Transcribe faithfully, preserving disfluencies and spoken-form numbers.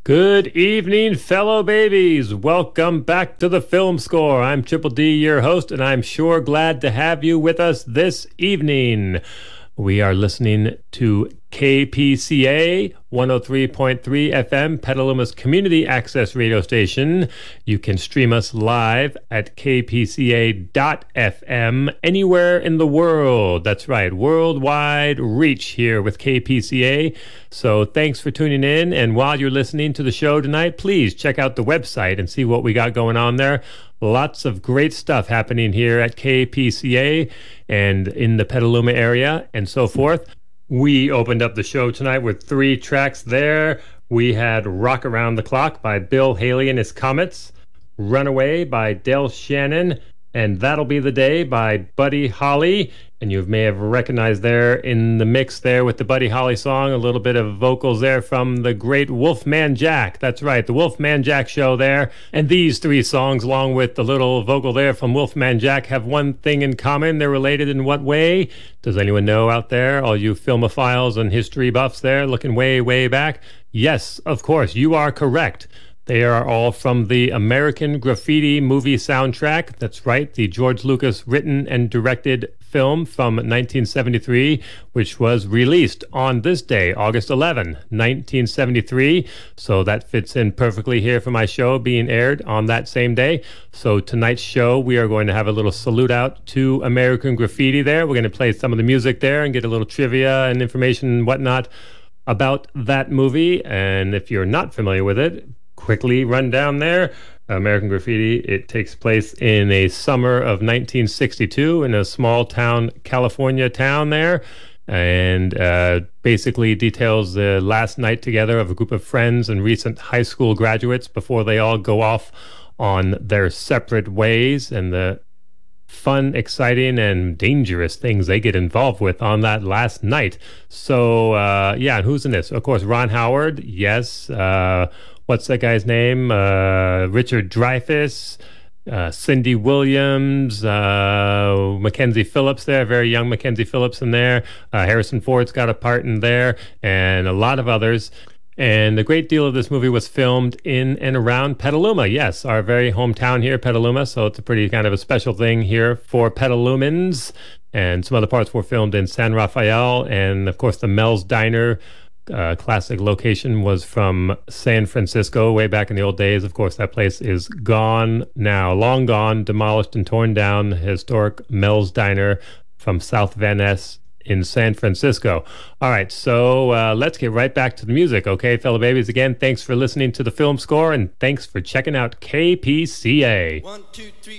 Good evening, fellow babies. Welcome back to the Film Score. I'm Triple D, your host, and I'm sure glad to have you with us this evening. We are listening to K P C A one oh three point three F M, Petaluma's community access radio station. You can stream us live at k p c a dot f m anywhere in the world. That's right, worldwide reach here with K P C A. So thanks for tuning in. And while you're listening to the show tonight, please check out the website and see what we got going on there. Lots of great stuff happening here at K P C A and in the Petaluma area and so forth. We opened up the show tonight with three tracks there. We had Rock Around the Clock by Bill Haley and His Comets, Runaway by Del Shannon, and That'll Be the Day by Buddy Holly. And you may have recognized there in the mix there with the Buddy Holly song, a little bit of vocals there from the great Wolfman Jack. That's right, the Wolfman Jack show there. And these three songs, along with the little vocal there from Wolfman Jack, have one thing in common. They're related in what way? Does anyone know out there, all you filmophiles and history buffs there looking way, way back? Yes, of course, you are correct. They are all from the American Graffiti movie soundtrack. That's right, the George Lucas written and directed film from nineteen seventy-three, which was released on this day, August eleventh, nineteen seventy-three. So that fits in perfectly here for my show being aired on that same day. So tonight's show, we are going to have a little salute out to American Graffiti there. We're going to play some of the music there and get a little trivia and information and whatnot about that movie. And if you're not familiar with it, quickly run down there. American Graffiti, it takes place in a summer of nineteen sixty-two in a small town, California town there, and uh, basically details the last night together of a group of friends and recent high school graduates before they all go off on their separate ways and the fun, exciting, and dangerous things they get involved with on that last night. So, uh, yeah, and who's in this? Of course, Ron Howard, yes, uh, what's that guy's name? Uh, Richard Dreyfuss, uh, Cindy Williams, uh, Mackenzie Phillips there, very young Mackenzie Phillips in there. Uh, Harrison Ford's got a part in there, and a lot of others. And a great deal of this movie was filmed in and around Petaluma. Yes, our very hometown here, Petaluma. So it's a pretty kind of a special thing here for Petalumans. And some other parts were filmed in San Rafael. And of course, the Mel's Diner Uh, classic location was from San Francisco way back in the old days. Of course, that place is gone now, long gone, demolished and torn down. The historic Mel's Diner from South Van Ness in San Francisco. All right, so uh, let's get right back to the music, okay, fellow babies? Again, thanks for listening to the Film Score, and thanks for checking out K P C A. One, two, three.